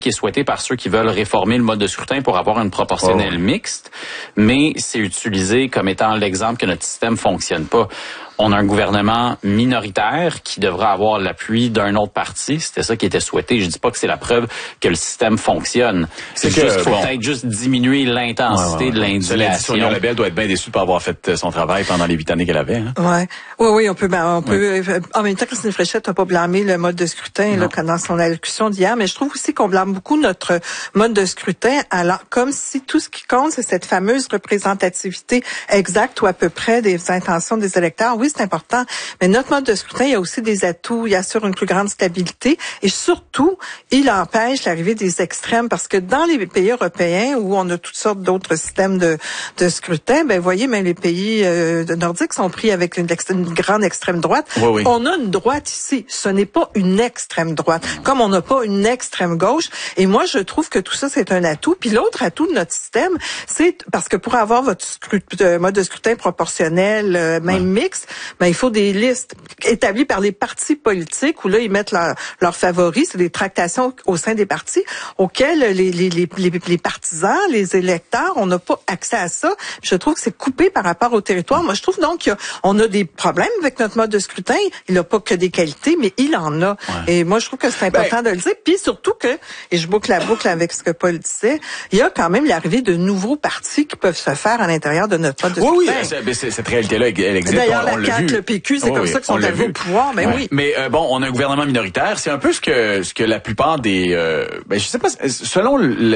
qui est souhaité par ceux qui veulent réformer le mode de scrutin pour avoir une proportionnelle mixte, mais c'est utilisé comme étant l'exemple que notre système fonctionne pas. On a un gouvernement minoritaire qui devra avoir l'appui d'un autre parti. C'était ça qui était souhaité. Je dis pas que c'est la preuve que le système fonctionne. C'est juste qu'il faut peut-être juste diminuer l'intensité de l'indignation. Sonia Lebel doit être bien déçue de pas avoir fait son travail pendant les 8 années qu'elle avait. Hein? Oui, on peut. En même temps, Christine Fréchette n'a pas blâmé le mode de scrutin là, dans son allocution d'hier, mais je trouve aussi qu'on blâme beaucoup notre mode de scrutin, alors comme si tout ce qui compte, c'est cette fameuse représentativité exacte ou à peu près des intentions des électeurs. Oui, c'est important, mais notre mode de scrutin, il y a aussi des atouts. Il assure une plus grande stabilité et surtout, il empêche l'arrivée des extrêmes parce que dans les pays européens où on a toutes sortes d'autres systèmes de scrutin, ben voyez, même les pays nordiques sont pris avec une grande extrême droite. Oui. On a une droite ici. Ce n'est pas une extrême droite, comme on n'a pas une extrême gauche. Et moi, je trouve que tout ça, c'est un atout. Puis l'autre atout de notre système, c'est parce que pour avoir votre mode de scrutin proportionnel, même mixte, ben, il faut des listes établies par les partis politiques où là, ils mettent leurs favoris. C'est des tractations au sein des partis auxquelles les partisans, les électeurs, on n'a pas accès à ça. Je trouve que c'est coupé par rapport au territoire. Moi, je trouve donc qu'on a des problèmes avec notre mode de scrutin. Il n'a pas que des qualités, mais il en a. Et moi, je trouve que c'est important de le dire. Puis surtout que, et je boucle la boucle avec ce que Paul disait, il y a quand même l'arrivée de nouveaux partis qui peuvent se faire à l'intérieur de notre mode de scrutin. Oui, cette réalité-là, elle existe. D'ailleurs, la CAQ, le PQ, c'est comme ça qu'ils sont arrivés au pouvoir. Mais oui. Mais bon, on a un gouvernement minoritaire. C'est un peu ce que la plupart des... je sais pas, selon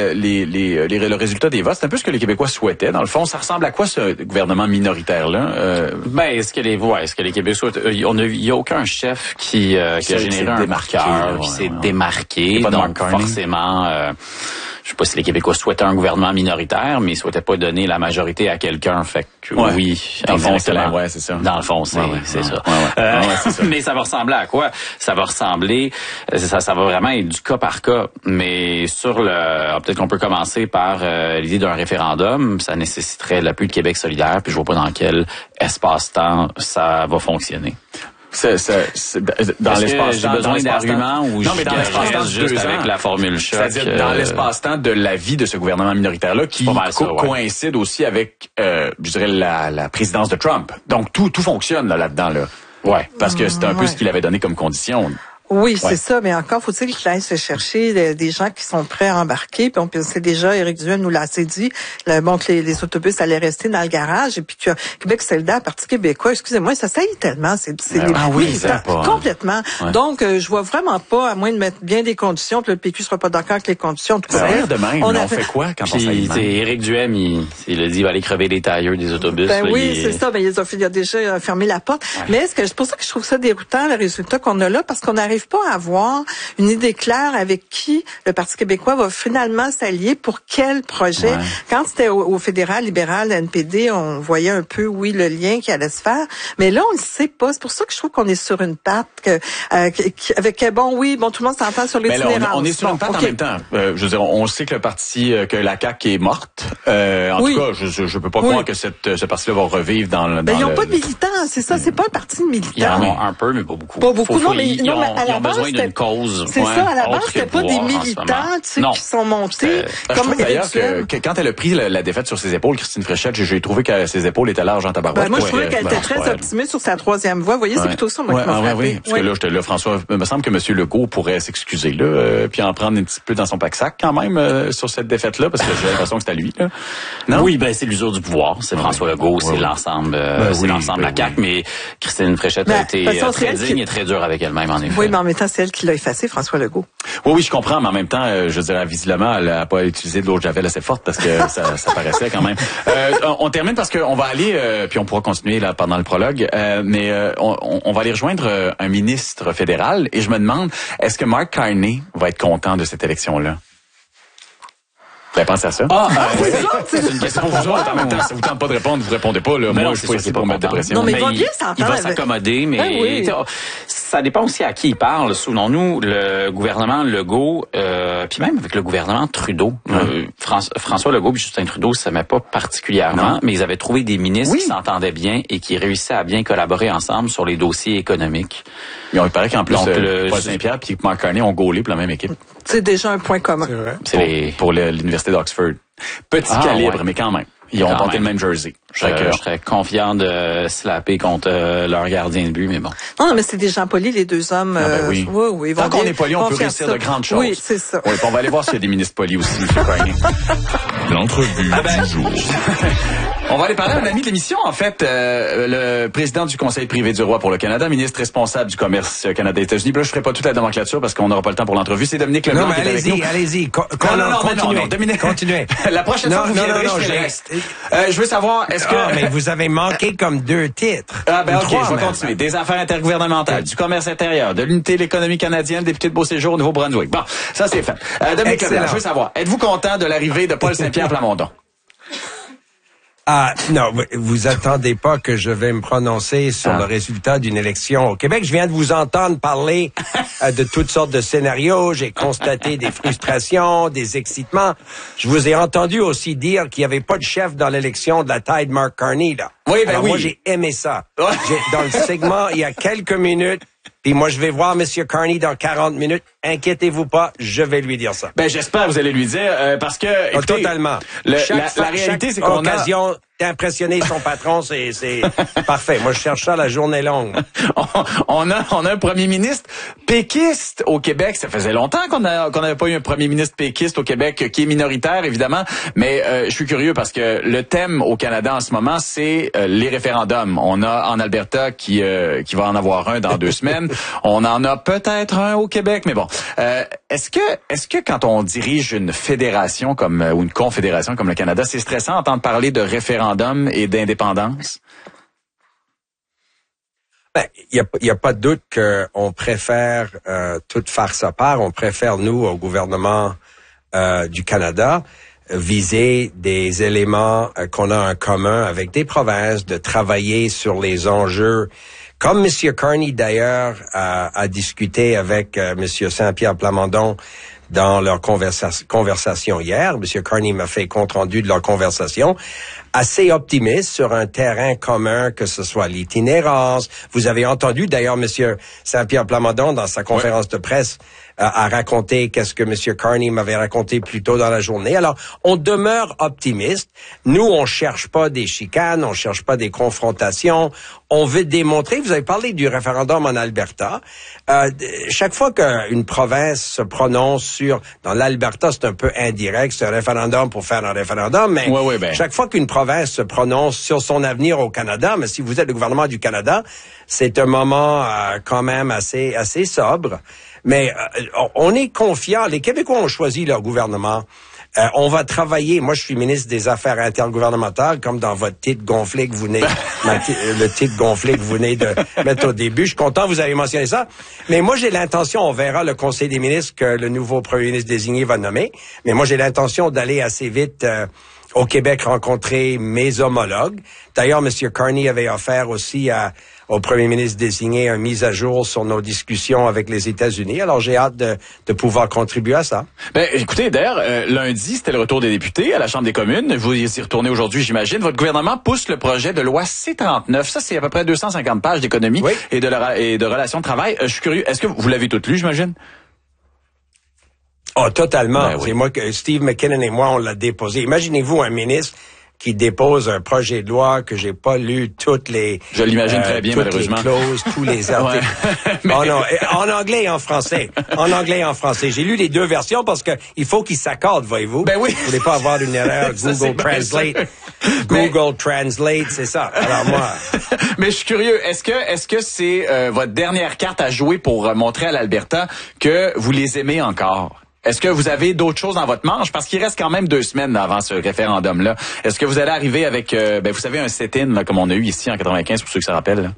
le résultat des votes, c'est un peu ce que les Québécois souhaitaient. Dans le fond, ça ressemble à quoi ce gouvernement minoritaire-là? Est-ce que les Québécois souhaitent... Il n'y a aucun chef qui a généré un marqueur, qui s'est démarqué. Donc, forcément... je sais pas si les Québécois souhaitaient un gouvernement minoritaire, mais ils souhaitaient pas donner la majorité à quelqu'un. Fait que oui, dans le fond, c'est ça. Dans le fond, c'est ça. Mais ça va ressembler à quoi? Ça va ressembler, ça va vraiment être du cas par cas. Mais sur peut-être qu'on peut commencer par l'idée d'un référendum. Ça nécessiterait l'appui de Québec solidaire, puis je vois pas dans quel espace-temps ça va fonctionner. Dans l'espace j'ai besoin d'arguments ou non, mais dans l'espace-temps juste avec la formule choc. C'est-à-dire dans l'espace-temps de la vie de ce gouvernement minoritaire-là qui coïncide aussi avec, je dirais, la présidence de Trump. Donc tout fonctionne là-dedans. Ouais, parce que c'est un peu ce qu'il avait donné comme condition. Oui, c'est ça, mais encore faut-il qu'il aille se chercher des gens qui sont prêts à embarquer. Puis on sait déjà, Éric Duhaime nous l'a assez dit, que les autobus allaient rester dans le garage et puis que Québec solidaire, Parti québécois, excusez-moi, ça saillit tellement, c'est complètement. Ouais. Donc je vois vraiment pas, à moins de mettre bien des conditions, que le PQ sera pas d'accord avec les conditions. Ça a l'air de même, on fait quoi quand on saillit? Éric Duhaime, il a dit, il va aller crever les tailleurs des autobus. C'est ça, il a déjà fermé la porte. Ouais. Mais c'est pour ça que je trouve ça déroutant, le résultat qu'on a là, parce qu'on arrive pas à avoir une idée claire avec qui le Parti québécois va finalement s'allier pour quel projet. Ouais. Quand c'était au fédéral, libéral, NPD, on voyait un peu, le lien qui allait se faire. Mais là, on ne sait pas. C'est pour ça que je trouve qu'on est sur une patte avec tout le monde s'entend sur l'itinérance. On est sur une patte en même temps. Je veux dire, on sait que que la CAQ est morte. En tout cas, je peux pas croire que ce parti-là va revivre dans ils n'ont pas de militants, c'est ça. C'est pas un parti de militants. Ils en ont un peu, mais pas beaucoup. Pas beaucoup, ils ont besoin d'une cause. C'est ça, à la base, c'était pas des militants qui sont montés. Je trouve d'ailleurs que quand elle a pris la défaite sur ses épaules, Christine Fréchette, j'ai trouvé que ses épaules étaient larges en tabarouette. Moi, je trouvais qu'elle était très optimiste sur sa troisième voie. Vous voyez, c'est plutôt ça, moi, qui m'a frappé. Oui, parce que là, François, il me semble que M. Legault pourrait s'excuser, là, puis en prendre un petit peu dans son pack-sac, quand même, sur cette défaite-là, parce que j'ai l'impression que c'est à lui, là. Non? Oui, c'est l'usure du pouvoir. C'est François Legault, c'est l'ensemble, de la CAQ, mais Christine Fréchette a été très digne et très dure avec elle-même, en effet. Oui, mais en même temps, c'est elle qui l'a effacé, François Legault. Oui, je comprends, mais en même temps, je dirais, visiblement, elle n'a pas utilisé de l'eau de javel assez forte parce que ça paraissait quand même. On termine parce qu'on va aller, puis on pourra continuer là pendant le prologue, mais on va aller rejoindre un ministre fédéral et je me demande, est-ce que Mark Carney va être content de cette élection-là? Vous avez pensé à ça? C'est une question pour vous autres. En même temps, si vous ne tentez pas de répondre, vous répondez pas. Là. Moi, je suis pas ici pour mettre de pression. Non, mais il va bien s'entendre. Il va s'accommoder, mais ça dépend aussi à qui il parle. Souvenons-nous, le gouvernement Legault, puis même avec le gouvernement Trudeau, François Legault et Justin Trudeau ne s'aimaient pas particulièrement, mais ils avaient trouvé des ministres qui s'entendaient bien et qui réussissaient à bien collaborer ensemble sur les dossiers économiques. Il paraît qu'en plus, Paul Saint-Pierre et Mark Carney ont gaulé pour la même équipe. C'est déjà un point commun. C'est vrai. Pour l'Université d'Oxford. Petit calibre, mais quand même. Ils ont porté le même jersey. Je serais confiant de slapper contre leur gardien de but, mais bon. Non, mais c'est des gens polis, les deux hommes. Oui. Oui, tant qu'on est poli, on peut réussir de grandes choses. Oui, c'est ça. Oui, on va aller voir s'il y a des ministres polis aussi, M. Carney. L'entrevue du jour. On va aller parler à un ami de l'émission, en fait, le président du Conseil privé du roi pour le Canada, ministre responsable du commerce Canada-États-Unis. Là, je ferai pas toute la nommaclature parce qu'on n'aura pas le temps pour l'entrevue. C'est Dominique Leblanc qui est avec nous. Allez-y. Non, Dominique. Continuez. La prochaine fois, vous viendrez, je reste. Je veux savoir, est-ce que... mais vous avez manqué comme 2 titres. OK, je vais continuer. Des affaires intergouvernementales, du commerce intérieur, de l'unité de l'économie canadienne, député de Beauséjour au Nouveau-Brunswick. Bon, ça c'est fait. Dominique Leblanc, je veux savoir, êtes-vous content de l'arrivée de Paul Saint-Pierre Plamondon? Non, vous attendez pas que je vais me prononcer sur le résultat d'une élection au Québec. Je viens de vous entendre parler de toutes sortes de scénarios. J'ai constaté des frustrations, des excitements. Je vous ai entendu aussi dire qu'il n'y avait pas de chef dans l'élection de la taille de Mark Carney, là. Oui, ben oui. Moi, j'ai aimé ça. Dans le segment, il y a quelques minutes, puis moi, je vais voir M. Carney dans 40 minutes. Inquiétez-vous pas, je vais lui dire ça. Ben, j'espère que vous allez lui dire, parce que... Écoutez, totalement. La réalité, c'est qu'on a... d'impressionner son patron, c'est parfait. Moi, je cherche ça la journée longue. On a un premier ministre péquiste au Québec. Ça faisait longtemps qu'on n'avait pas eu un premier ministre péquiste au Québec, qui est minoritaire, évidemment. Mais je suis curieux parce que le thème au Canada en ce moment, c'est les référendums. On a en Alberta qui va en avoir un dans 2 semaines. On en a peut-être un au Québec, mais bon. Est-ce que quand on dirige une fédération ou une confédération comme le Canada, c'est stressant d'entendre parler de référendum et d'indépendance? Il y a pas de doute qu'on préfère tout faire sa part. On préfère, nous, au gouvernement du Canada, viser des éléments qu'on a en commun avec des provinces, de travailler sur les enjeux. Comme M. Carney, d'ailleurs, a discuté avec M. Saint-Pierre Plamondon dans leur conversation hier. M. Carney m'a fait compte rendu de leur conversation, assez optimiste sur un terrain commun, que ce soit l'itinérance. Vous avez entendu, d'ailleurs, M. Saint-Pierre Plamondon, dans sa conférence de presse, a raconté qu'est-ce que M. Carney m'avait raconté plus tôt dans la journée. Alors, on demeure optimiste. Nous, on cherche pas des chicanes, on cherche pas des confrontations. On veut démontrer, vous avez parlé du référendum en Alberta. Chaque fois qu'une province se prononce dans l'Alberta, c'est un peu indirect, c'est un référendum pour faire un référendum, mais chaque fois qu'une province se prononce sur son avenir au Canada, mais si vous êtes le gouvernement du Canada, c'est un moment quand même assez sobre. Mais on est confiant. Les Québécois ont choisi leur gouvernement. On va travailler. Moi, je suis ministre des Affaires intergouvernementales, comme dans votre titre gonflé que vous venez, le titre gonflé que vous venez de mettre au début. Je suis content, vous avez mentionné ça. Mais moi, j'ai l'intention, on verra le Conseil des ministres que le nouveau premier ministre désigné va nommer. Mais moi, j'ai l'intention d'aller assez vite au Québec rencontrer mes homologues. D'ailleurs, M. Carney avait offert aussi au premier ministre désigné une mise à jour sur nos discussions avec les États-Unis. Alors, j'ai hâte de pouvoir contribuer à ça. Ben, écoutez, d'ailleurs, lundi, c'était le retour des députés à la Chambre des communes. Vous y retournez aujourd'hui, j'imagine. Votre gouvernement pousse le projet de loi C-39. Ça, c'est à peu près 250 pages d'économie et de relations de travail. Je suis curieux. Est-ce que vous l'avez toute lu, j'imagine? Oh, totalement. C'est moi que Steve McKinnon et moi, on l'a déposé. Imaginez-vous un ministre qui dépose un projet de loi que j'ai pas lu toutes les... Je l'imagine très bien, malheureusement. Toutes les clauses, tous les articles. Oh non, en anglais et en français. En anglais et en français. J'ai lu les 2 versions parce que il faut qu'ils s'accordent, voyez-vous. Ben oui. Vous voulez pas avoir une erreur. Google Translate. Google Translate, c'est ça. Alors moi... Mais je suis curieux. Est-ce que c'est votre dernière carte à jouer pour montrer à l'Alberta que vous les aimez encore? Est-ce que vous avez d'autres choses dans votre manche? Parce qu'il reste quand même 2 semaines avant ce référendum-là. Est-ce que vous allez arriver avec, vous savez, un sit-in, là, comme on a eu ici en 95, pour ceux qui se rappellent, là?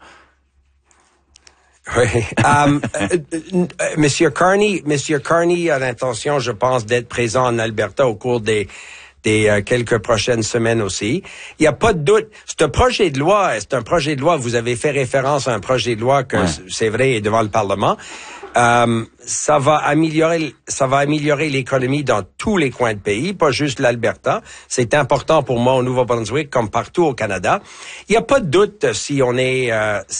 Oui. Monsieur Carney a l'intention, je pense, d'être présent en Alberta au cours des des quelques prochaines semaines aussi. Il n'y a pas de doute. C'est un projet de loi. Vous avez fait référence à un projet de loi que c'est vrai est devant le Parlement. Ça va améliorer l'économie dans tous les coins de pays, pas juste l'Alberta. C'est important pour moi au Nouveau-Brunswick comme partout au Canada. Il n'y a pas de doute si on est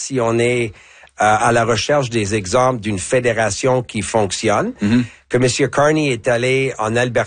à la recherche des exemples d'une fédération qui fonctionne, que M. Carney est allé en Alberta